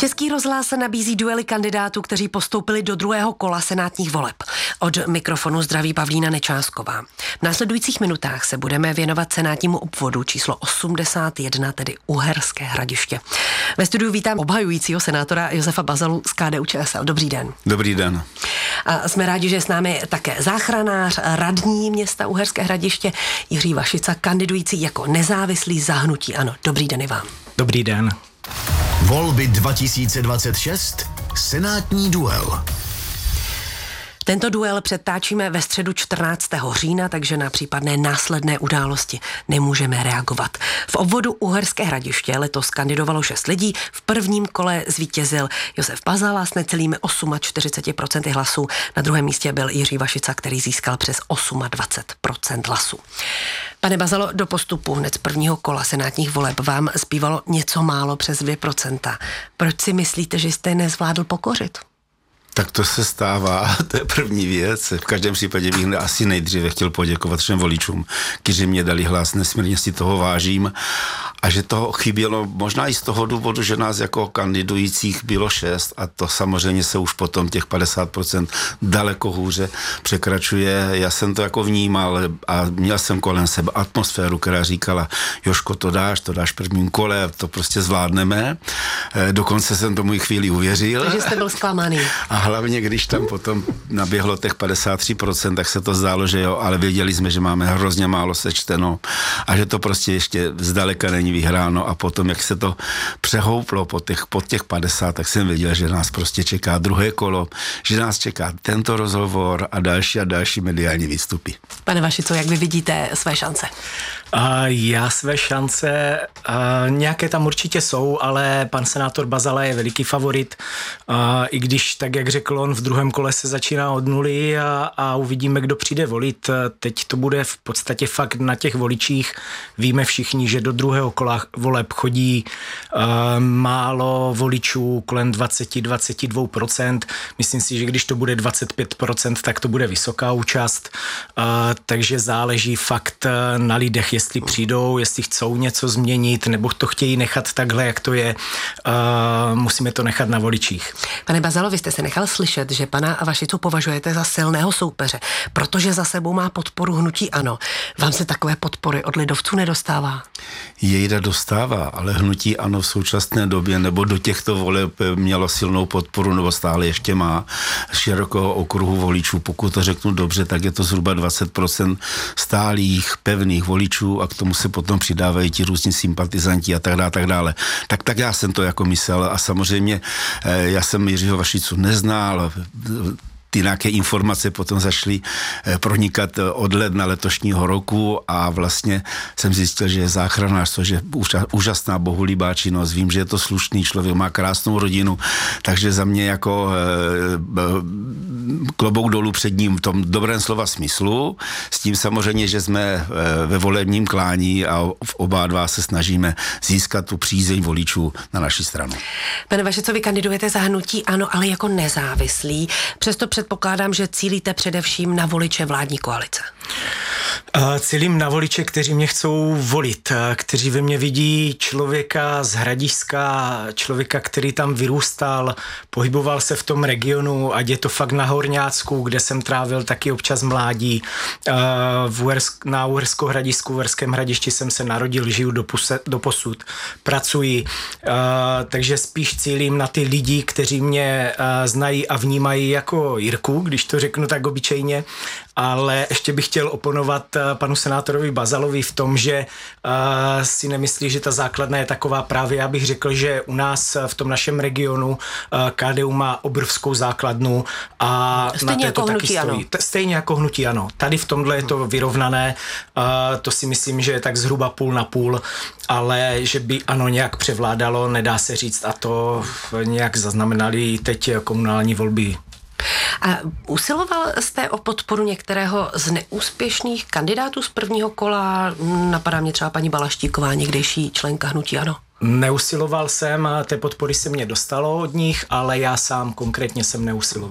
Český rozhlas nabízí duely kandidátů, kteří postoupili do druhého kola senátních voleb. Od mikrofonu zdraví Pavlína Nečásková. V následujících minutách se budeme věnovat senátnímu obvodu číslo 81, tedy Uherské Hradiště. Ve studiu vítám obhajujícího senátora Josefa Bazalu z KDU-ČSL. Dobrý den. Dobrý den. A jsme rádi, že je s námi také záchranář, radní města Uherské Hradiště Jiří Vašica, kandidující jako nezávislý za hnutí ANO. Dobrý den i vám. Dobrý den. Volby 2026. Senátní duel. Tento duel předtáčíme ve středu 14. října, takže na případné následné události nemůžeme reagovat. V obvodu Uherské Hradiště letos kandidovalo 6 lidí. V prvním kole zvítězil Josef Bazala s necelými 48% hlasů. Na druhém místě byl Jiří Vašica, který získal přes 28% hlasů. Pane Bazalo, do postupu hned z prvního kola senátních voleb vám zbývalo něco málo přes 2%. Proč si myslíte, že jste nezvládl pokořit? Tak to se stává, to je první věc. V každém případě bych asi nejdříve chtěl poděkovat všem voličům, kteří mě dali hlas, nesmírně si toho vážím. A že toho chybělo možná i z toho důvodu, že nás jako kandidujících bylo 6 a to samozřejmě se už potom těch 50% daleko hůře překračuje. Já jsem to jako vnímal a měl jsem kolem sebe atmosféru, která říkala, Jožko, to dáš v prvním kole, to prostě zvládneme. Dokonce jsem tomu i chvíli uvěřil. Takže jste byl zklamaný. A hlavně, když tam potom naběhlo těch 53%, tak se to zdálo, že jo, ale věděli jsme, že máme hrozně málo sečteno a že to prostě ještě zdaleka není vyhráno a potom, jak se to přehouplo pod těch 50, tak jsem věděl, že nás prostě čeká druhé kolo, že nás čeká tento rozhovor a další mediální výstupy. Pane Vašico, jak vy vidíte své šance? Já své šance, nějaké tam určitě jsou, ale pan senátor Bazala je veliký favorit, i když, tak jak řekl on, v druhém kole se začíná od nuly a uvidíme, kdo přijde volit. Teď to bude v podstatě fakt na těch voličích. Víme všichni, že do druhého kola voleb chodí málo voličů, kolem 20-22%. Myslím si, že když to bude 25%, tak to bude vysoká účast, takže záleží fakt na lidech, jestli přijdou, jestli chcou něco změnit, nebo to chtějí nechat takhle, jak to je. Musíme to nechat na voličích. Pane Bazalo, vy jste se nechal slyšet, že pana Vašicu považujete za silného soupeře, protože za sebou má podporu hnutí ANO. Vám se takové podpory od lidovců nedostává? Jejda dostává, ale hnutí ANO v současné době nebo do těchto voleb mělo silnou podporu, nebo stále ještě má širokého okruhu voličů. Pokud to řeknu dobře, tak je to zhruba 20% stálých, pevných voličů a k tomu se potom přidávají ti různí sympatizanti a tak dále. Tak já jsem to jako myslel a samozřejmě já jsem Jiřího Vašicu neznal, ty nějaké informace potom začaly pronikat od ledna letošního roku a vlastně jsem zjistil, že je záchranář, což je úžasná bohulibá činnost. Vím, že je to slušný člověk, má krásnou rodinu, takže za mě jako klobouk dolů před ním v tom dobrém slova smyslu. S tím samozřejmě, že jsme ve volebním klání a oba dva se snažíme získat tu přízeň voličů na naši stranu. Pane Vašico, vy kandidujete za hnutí ANO, ale jako nezávislý. Přesto předpokládám, že cílíte především na voliče vládní koalice. Cílím na voliče, kteří mě chcou volit, kteří ve mně vidí člověka z Hradišťska, člověka, který tam vyrůstal, pohyboval se v tom regionu, ať je to fakt na Horňácku, kde jsem trávil taky občas mládí. Na Uhersko-Hradišťsku, v Uherském Hradišti jsem se narodil, žiju doposud, pracuji, takže spíš cílím na ty lidi, kteří mě znají a vnímají jako Jirku, když to řeknu tak obyčejně, ale ještě bych chtěl oponovat panu senátorovi Bazalovi v tom, že si nemyslí, že ta základna je taková. Právě já bych řekl, že u nás v tom našem regionu KDU má obrovskou základnu a stejně na této jako taky stojí. Stejně jako hnutí ANO. Tady v tomhle je to vyrovnané, to si myslím, že je tak zhruba půl na půl, ale že by ANO nějak převládalo, nedá se říct a to nějak zaznamenali teď komunální volby. A usiloval jste o podporu některého z neúspěšných kandidátů z prvního kola? Napadá mě třeba paní Balaštíková, někdejší členka hnutí ANO. Neusiloval jsem, té podpory se mě dostalo od nich, ale já sám konkrétně jsem neusiloval.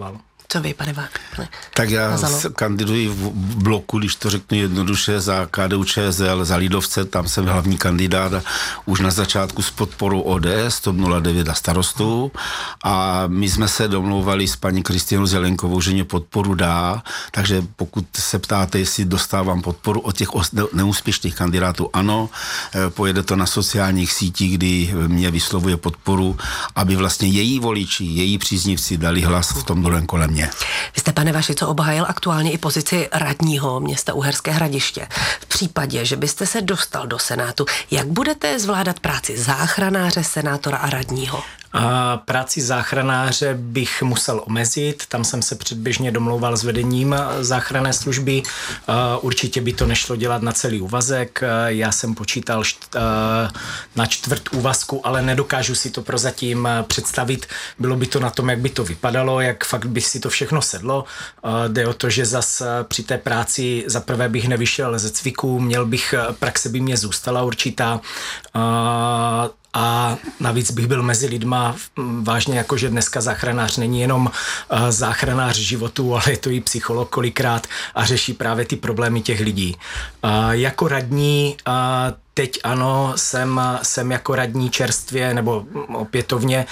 Co vy, pane Tak já Bazalo? kandiduji v bloku, když to řeknu jednoduše, za KDU-ČSL, za Lidovce, tam jsem hlavní kandidát a už na začátku s podporou ODS, TOP 09 a Starostů. A my jsme se domlouvali s paní Kristinou Zelenkovou, že mě podporu dá, takže pokud se ptáte, jestli dostávám podporu od těch neúspěšných kandidátů, ano, pojede to na sociálních sítích, kdy mě vyslovuje podporu, aby vlastně její voliči, její příznivci dali hlas v tom druhém kole mě. Vy jste, pane Vašico, obhájil aktuálně i pozici radního města Uherské Hradiště. V případě, že byste se dostal do Senátu, jak budete zvládat práci záchranáře, senátora a radního? Práci záchranáře bych musel omezit, tam jsem se předběžně domlouval s vedením záchranné služby, určitě by to nešlo dělat na celý úvazek, já jsem počítal na čtvrt úvazku, ale nedokážu si to prozatím představit, bylo by to na tom, jak by to vypadalo, jak fakt by si to všechno sedlo, jde o to, že zas při té práci zaprvé bych nevyšel ze cviku, praxe by mě zůstala určitá, a navíc bych byl mezi lidma vážně, jakože dneska záchranář není jenom záchranář životu, ale je to i psycholog kolikrát a řeší právě ty problémy těch lidí. Jako radní teď ano, jsem jako radní čerstvě nebo opětovně,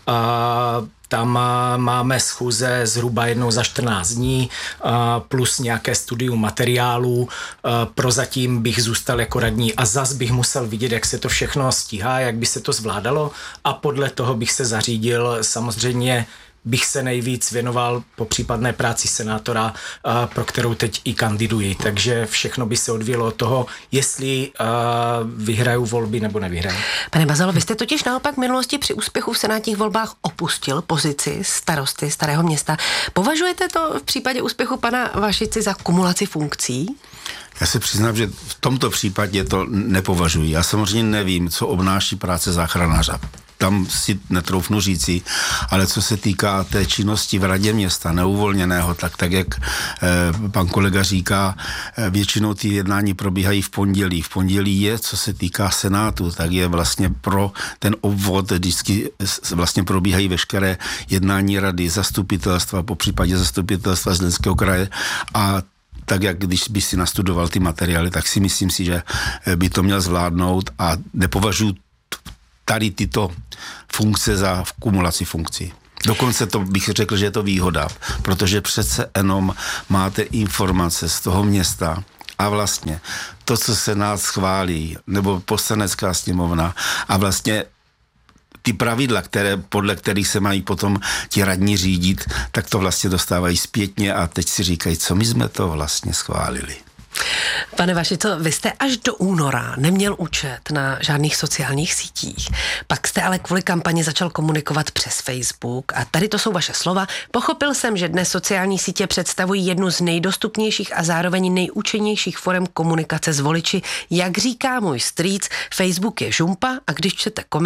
tam máme schůze zhruba jednou za 14 dní plus nějaké studium materiálů. Prozatím bych zůstal jako radní a zas bych musel vidět, jak se to všechno stíhá, jak by se to zvládalo a podle toho bych se zařídil. Samozřejmě bych se nejvíc věnoval po případné práci senátora, pro kterou teď i kandiduji. Takže všechno by se odvíjelo od toho, jestli vyhraju volby nebo nevyhraju. Pane Bazalo, vy jste totiž naopak v minulosti při úspěchu v senátních volbách opustil pozici starosty Starého Města. Považujete to v případě úspěchu pana Vašici za kumulaci funkcí? Já se přiznám, že v tomto případě to nepovažuji. Já samozřejmě nevím, co obnáší práce záchranáře. Tam si netroufnu říci, ale co se týká té činnosti v radě města, neuvolněného, tak jak pan kolega říká, většinou ty jednání probíhají v pondělí. V pondělí je, co se týká Senátu, tak je vlastně pro ten obvod, vždycky vlastně probíhají veškeré jednání rady, zastupitelstva, po případě zastupitelstva Zlínského kraje a tak jak když by si nastudoval ty materiály, tak si myslím si, že by to měl zvládnout a nepovažuji tady tyto funkce za kumulaci funkcí. Dokonce to bych řekl, že je to výhoda, protože přece jenom máte informace z toho města a vlastně to, co se nás schválí, nebo poslanecká sněmovna a vlastně ty pravidla, podle kterých se mají potom ti radní řídit, tak to vlastně dostávají zpětně a teď si říkají, co my jsme to vlastně schválili. Pane Vašico, vy jste až do února neměl účet na žádných sociálních sítích. Pak jste ale kvůli kampani začal komunikovat přes Facebook a tady to jsou vaše slova. Pochopil jsem, že dnes sociální sítě představují jednu z nejdostupnějších a zároveň nejúčinnějších forem komunikace s voliči. Jak říká můj strýc, Facebook je žumpa a když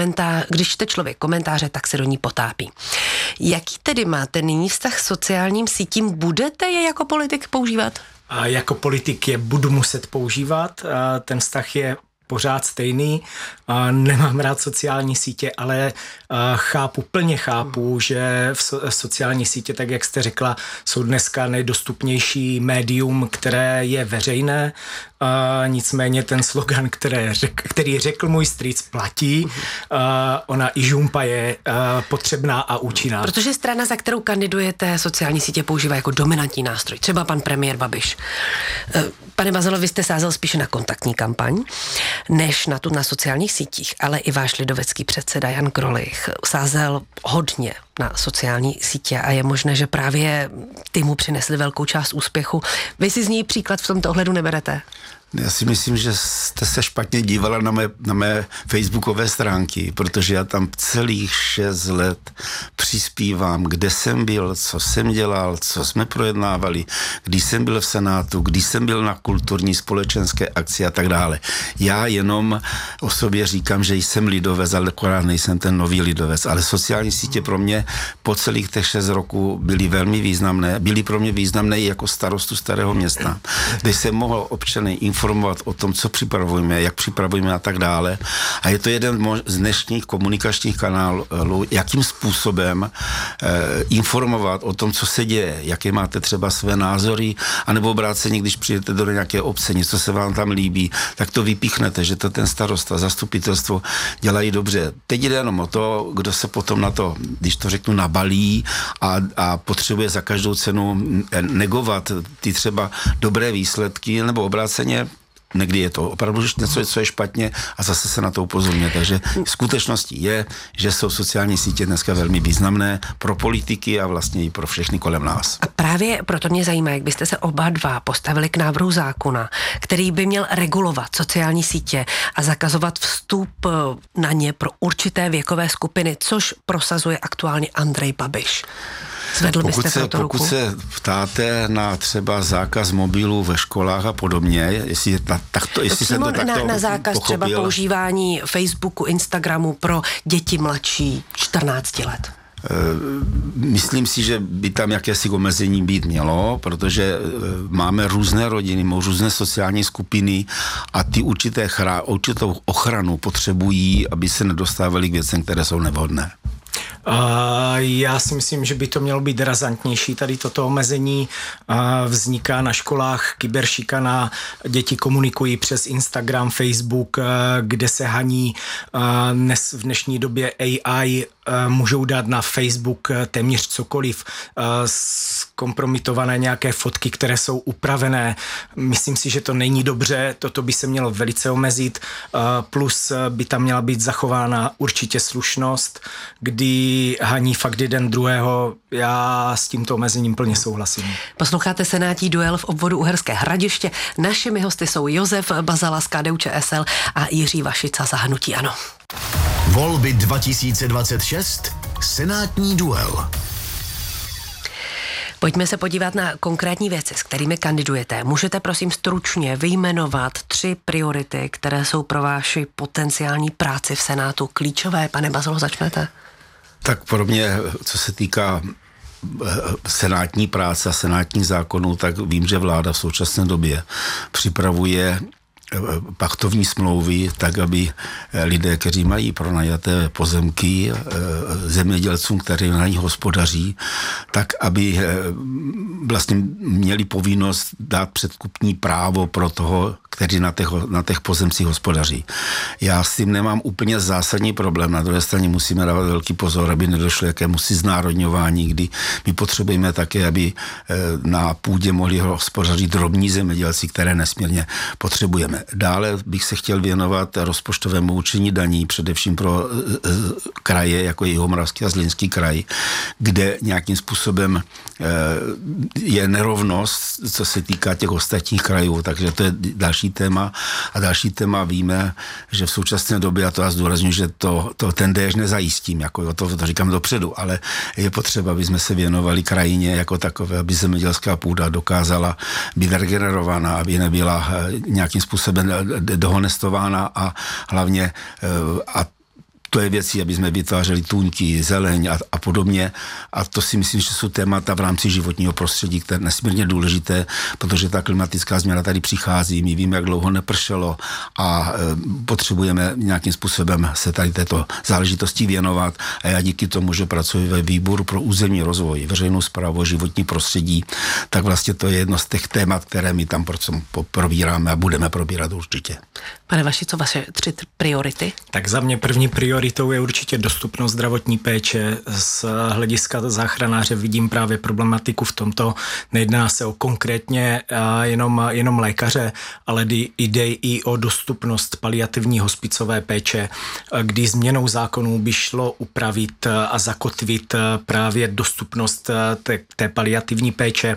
čte člověk komentáře, tak se do ní potápí. Jaký tedy máte nyní vztah k sociálním sítím? Budete je jako politik používat? A jako politik je budu muset používat, ten vztah je pořád stejný, nemám rád sociální sítě, ale plně chápu, že v sociální sítě, tak jak jste řekla, jsou dneska nejdostupnější médium, které je veřejné, nicméně ten slogan, který řekl můj strýc, platí, ona i žumpa je potřebná a účinná. Protože strana, za kterou kandidujete, sociální sítě používá jako dominantní nástroj, třeba pan premiér Babiš. Pane Bazalo, vy jste sázel spíše na kontaktní kampaň, než na sociálních sítích, ale i váš lidovecký předseda Jan Grolich sázel hodně na sociální sítě a je možné, že právě ty mu přinesli velkou část úspěchu. Vy si z ní příklad v tomto ohledu neberete? Já si myslím, že jste se špatně dívala na mé facebookové stránky, protože já tam celých 6 let přispívám, kde jsem byl, co jsem dělal, co jsme projednávali, když jsem byl v Senátu, když jsem byl na kulturní společenské akci a tak dále. Já jenom o sobě říkám, že jsem lidovec, ale akorát nejsem ten nový lidovec, ale sociální sítě pro mě po celých těch 6 roků byly velmi významné, byly pro mě významné i jako starostu Starého Města, kde jsem mohl občany informovat informovat o tom, co připravujeme, jak připravujeme a tak dále. A je to jeden z dnešních komunikačních kanálů, jakým způsobem informovat o tom, co se děje, jaké máte třeba své názory, anebo obráceně, když přijdete do nějaké obce, něco se vám tam líbí, tak to vypíchnete, že to ten starosta, zastupitelstvo dělají dobře. Teď jde jenom o to, kdo se potom na to, když to řeknu, nabalí a potřebuje za každou cenu negovat ty třeba dobré výsledky, nebo obráceně někdy je to opravdu něco, co je špatně a zase se na to upozorňuje. Takže skutečností je, že jsou sociální sítě dneska velmi významné pro politiky a vlastně i pro všechny kolem nás. A právě proto mě zajímá, jak byste se oba dva postavili k návrhu zákona, který by měl regulovat sociální sítě a zakazovat vstup na ně pro určité věkové skupiny, což prosazuje aktuálně Andrej Babiš. Zvedl byste proto ruku? Pokud se ptáte na třeba zákaz mobilů ve školách a podobně, jestli jsem to takto na zákaz pochopil. Třeba používání Facebooku, Instagramu pro děti mladší 14 let. Myslím si, že by tam jakési omezení být mělo, protože máme různé rodiny, různé sociální skupiny a ty určitou ochranu potřebují, aby se nedostávali k věcem, které jsou nevhodné. Já si myslím, že by to mělo být razantnější. Tady toto omezení vzniká na školách, kyberšikana, děti komunikují přes Instagram, Facebook, kde se haní v dnešní době AI, můžou dát na Facebook téměř cokoliv, kompromitované nějaké fotky, které jsou upravené. Myslím si, že to není dobře, toto by se mělo velice omezit, plus by tam měla být zachována určitě slušnost, kdy haní fakt jeden druhého. Já s tímto omezením plně souhlasím. Posloucháte senátní duel v obvodu Uherské Hradiště. Našimi hosty jsou Josef Bazala z KDU-ČSL a Jiří Vašica za hnutí ANO. Volby 2026. Senátní duel. Pojďme se podívat na konkrétní věci, s kterými kandidujete. Můžete prosím stručně vyjmenovat 3 priority, které jsou pro vaši potenciální práci v Senátu klíčové? Pane Bazalo, začnete? Tak pro mě, co se týká senátní práce a senátních zákonů, tak vím, že vláda v současné době připravuje pachtovní smlouvy, tak aby lidé, kteří mají pronajaté pozemky zemědělcům, kteří na nich hospodaří, tak aby vlastně měli povinnost dát předkupní právo pro toho, kteří na těch pozemcích hospodaří. Já s tím nemám úplně zásadní problém. Na druhé straně musíme dávat velký pozor, aby nedošlo jakémusi znárodňování, kdy my potřebujeme také, aby na půdě mohli hospodařit drobní zemědělci, které nesmírně potřebujeme. Dále bych se chtěl věnovat rozpočtovému určení daní, především pro kraje, jako je Jihomoravský a Zlínský kraj, kde nějakým způsobem je nerovnost, co se týká těch ostatních krajů, takže to je další téma. A další téma víme, že v současné době, a to já zdůrazňuji, že ten déšť nezajistím, jako to říkám dopředu, ale je potřeba, aby jsme se věnovali krajině jako takové, aby zemědělská půda dokázala být regenerována, aby nebyla nějakým způsobem dehonestována a hlavně to je věcí, aby jsme vytvářeli tůňky, zeleň a podobně. A to si myslím, že jsou témata v rámci životního prostředí, které je nesmírně důležité, protože ta klimatická změna tady přichází. My víme, jak dlouho nepršelo a potřebujeme nějakým způsobem se tady této záležitosti věnovat. A já díky tomu, že pracuji ve výboru pro územní rozvoj, veřejnou správu, životní prostředí, tak vlastně to je jedno z těch témat, které my tam probíráme a budeme probírat určitě. Pane Vašico, vaše 3 priority? Tak za mě první prioritou je určitě dostupnost zdravotní péče. Z hlediska záchranáře vidím právě problematiku v tomto. Nejedná se o konkrétně jenom lékaře, ale jde i o dostupnost paliativní hospicové péče, kdy změnou zákonů by šlo upravit a zakotvit právě dostupnost té paliativní péče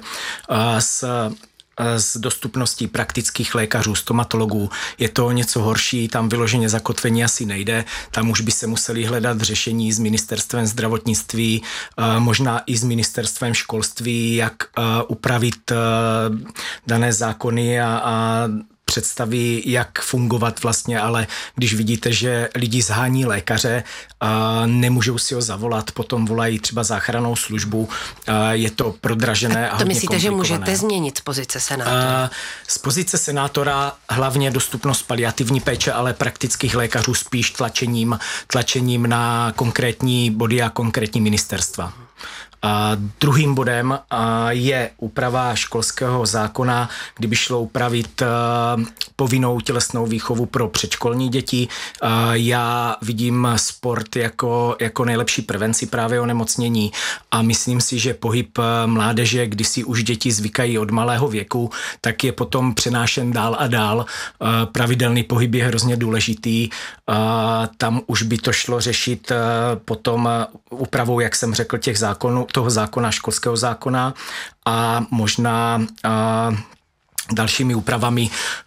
s dostupností praktických lékařů, stomatologů. Je to něco horší, tam vyloženě zakotvení asi nejde, tam už by se museli hledat řešení s ministerstvem zdravotnictví, možná i s ministerstvem školství, jak upravit dané zákony a představy, jak fungovat vlastně, ale když vidíte, že lidi zhání lékaře, nemůžou si ho zavolat, potom volají třeba záchrannou službu, je to prodražené a hodně myslíte, že můžete změnit z pozice senátora? Z pozice senátora hlavně dostupnost paliativní péče, ale praktických lékařů spíš tlačením na konkrétní body a konkrétní ministerstva. A druhým bodem je úprava školského zákona, kdyby šlo upravit povinnou tělesnou výchovu pro předškolní děti. Já vidím sport jako nejlepší prevenci právě onemocnění a myslím si, že pohyb mládeže, kdy si už děti zvykají od malého věku, tak je potom přenášen dál a dál. Pravidelný pohyb je hrozně důležitý. Tam už by to šlo řešit potom úpravou, jak jsem řekl, těch zákonů, toho zákona, školského zákona a možná dalšími úpravami.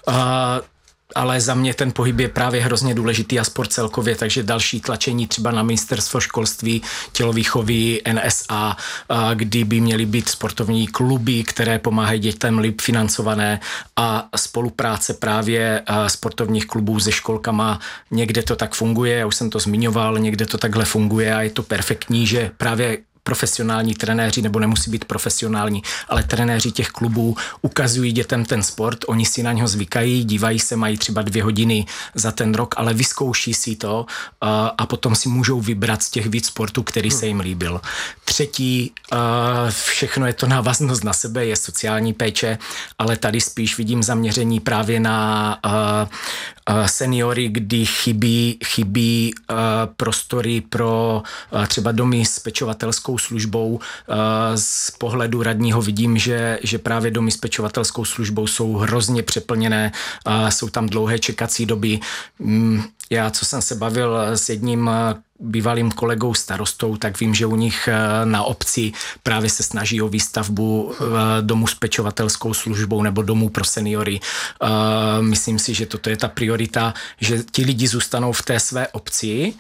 Ale za mě ten pohyb je právě hrozně důležitý a sport celkově, takže další tlačení třeba na ministerstvo školství, tělovýchovy, NSA, kdy by měly být sportovní kluby, které pomáhají dětem líp financované a spolupráce právě sportovních klubů se školkama. Někde to tak funguje, já už jsem to zmiňoval, někde to takhle funguje a je to perfektní, že právě profesionální trenéři, nebo nemusí být profesionální, ale trenéři těch klubů ukazují dětem ten sport, oni si na něho zvykají, dívají se, mají třeba 2 hodiny za ten rok, ale vyzkouší si to a potom si můžou vybrat z těch víc sportů, který se jim líbil. Třetí, všechno je to návaznost na sebe, je sociální péče, ale tady spíš vidím zaměření právě na seniory, kdy chybí prostory pro třeba domy s pečovatelskou službou. Z pohledu radního vidím, že právě domy s pečovatelskou službou jsou hrozně přeplněné, jsou tam dlouhé čekací doby. Já, co jsem se bavil s jedním bývalým kolegou starostou, tak vím, že u nich na obci právě se snaží o výstavbu domů s pečovatelskou službou nebo domů pro seniory. Myslím si, že toto je ta priorita, že ti lidi zůstanou v té své obci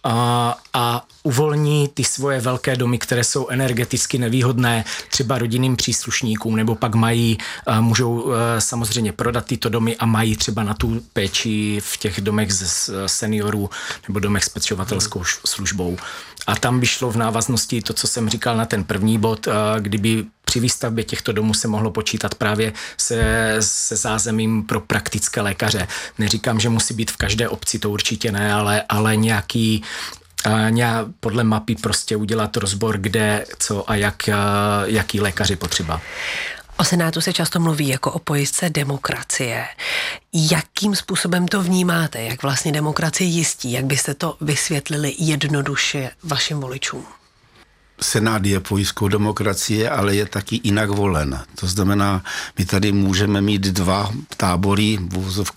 a uvolní ty svoje velké domy, které jsou energeticky nevýhodné třeba rodinným příslušníkům, nebo pak můžou samozřejmě prodat tyto domy a mají třeba na tu péči v těch domech z seniorů nebo domech s pečovatelskou službou. A tam by šlo v návaznosti to, co jsem říkal na ten první bod, kdyby při výstavbě těchto domů se mohlo počítat právě se zázemím pro praktické lékaře. Neříkám, že musí být v každé obci, to určitě ne, ale nějaký podle mapy prostě udělat rozbor, kde, co a jaký lékaři potřeba. O Senátu se často mluví jako o pojistce demokracie. Jakým způsobem to vnímáte? Jak vlastně demokracie jistí? Jak byste to vysvětlili jednoduše vašim voličům? Senát je pojistkou demokracie, ale je taky jinak volen. To znamená, my tady můžeme mít 2 tábory,